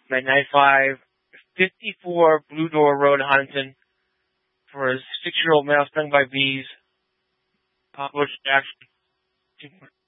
995 54 Blue Door Road, Huntington, for a 6-year-old male stung by bees. Poplar Jackson.